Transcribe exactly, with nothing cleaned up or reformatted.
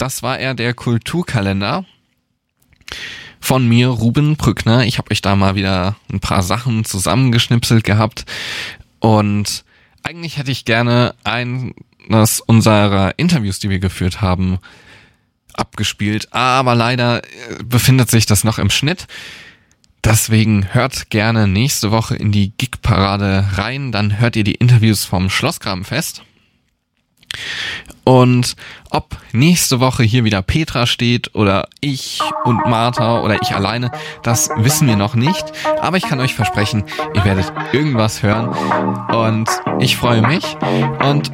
das war er, der Kulturkalender von mir, Ruben Brückner. Ich habe euch da mal wieder ein paar Sachen zusammengeschnipselt gehabt und eigentlich hätte ich gerne eines unserer Interviews, die wir geführt haben, abgespielt, aber leider befindet sich das noch im Schnitt. Deswegen hört gerne nächste Woche in die Gig-Parade rein, dann hört ihr die Interviews vom Schlossgrabenfest. Und ob nächste Woche hier wieder Petra steht oder ich und Martha oder ich alleine, das wissen wir noch nicht. Aber ich kann euch versprechen, ihr werdet irgendwas hören und ich freue mich. Und